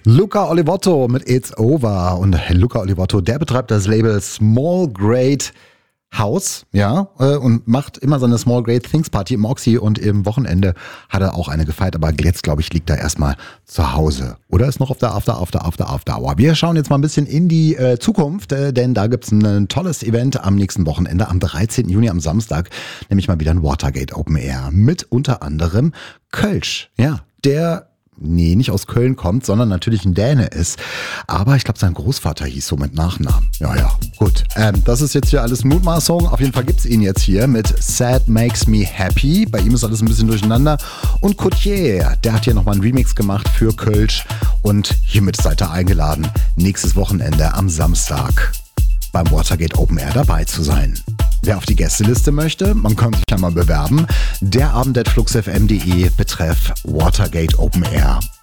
Luca Olivotto mit It's Over. Und Luca Olivotto, der betreibt das Label Small Great House, ja, und macht immer seine Small Great Things Party im Oxy, und im Wochenende hat er auch eine gefeiert, aber jetzt, glaube ich, liegt er erstmal zu Hause. Oder ist noch auf der After Hour. Wir schauen jetzt mal ein bisschen in die Zukunft, denn da gibt's ein tolles Event am nächsten Wochenende, am 13. Juni, am Samstag, nämlich mal wieder ein Watergate Open Air mit unter anderem Kölsch, ja, der nicht aus Köln kommt, sondern natürlich ein Däne ist. Aber ich glaube, sein Großvater hieß so mit Nachnamen. Ja, gut. Das ist jetzt hier alles Mutmaßung. Auf jeden Fall gibt's ihn jetzt hier mit Sad Makes Me Happy. Bei ihm ist alles ein bisschen durcheinander. Und Coutier, der hat hier nochmal einen Remix gemacht für Kölsch. Und hiermit seid ihr eingeladen, nächstes Wochenende am Samstag beim Watergate Open Air dabei zu sein. Wer auf die Gästeliste möchte, man kann sich ja mal bewerben. Der Abend@fluxfm.de betreff Watergate Open Air.